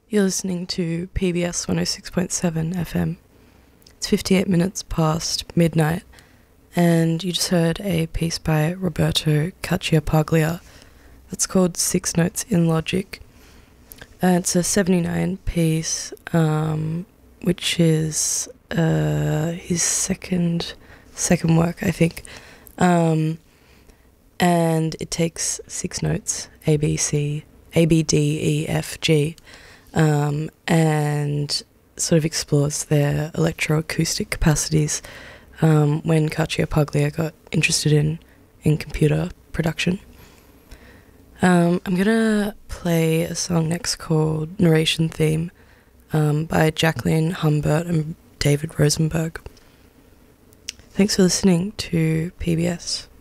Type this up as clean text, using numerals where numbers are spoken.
You're listening to PBS 106.7 FM. It's 58 minutes past midnight, and you just heard a piece by Roberto Cacciapaglia that's called Six Notes in Logic. It's a 79 piece, which is his second work, I think. And it takes six notes, A, B, D, E, F, G, and sort of explores their electroacoustic capacities when Cacciapaglia got interested in computer production. I'm gonna play a song next called Narration Theme by Jacqueline Humbert and David Rosenberg. Thanks for listening to PBS.